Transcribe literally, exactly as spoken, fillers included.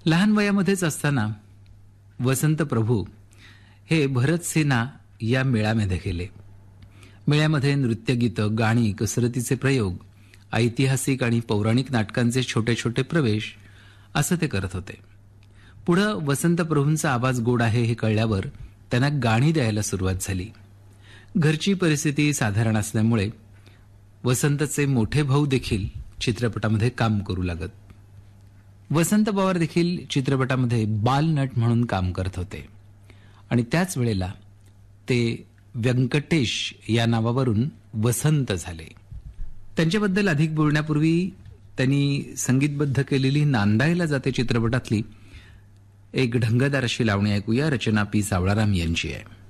लहान वयामध्येच असताना वसंत प्रभू हे भरत सेना या मेळ्यामध्ये गेले. मेळ्यामध्ये नृत्यगीतं, गाणी, कसरतीचे प्रयोग, ऐतिहासिक आणि पौराणिक नाटकांचे छोटे छोटे प्रवेश असं ते करत होते. पुढं वसंत प्रभूंचा आवाज गोड आहे हे कळल्यावर त्यांना गाणी द्यायला सुरुवात झाली. घरची परिस्थिती साधारण असल्यामुळे वसंतचे मोठे भाऊ देखील चित्रपटामध्ये काम करू लागत. वसंत पवार देखील चित्रपटामध्ये बालनट म्हणून काम करत होते आणि त्याच वेळेला ते व्यंकटेश या नावावरून वसंत झाले. त्यांच्याबद्दल अधिक बोलण्यापूर्वी त्यांनी संगीतबद्ध केलेली नांदायला जाते चित्रपटातली एक ढंगदार अशी लावणी ऐकूया. रचना पी सावळाराम यांची आहे.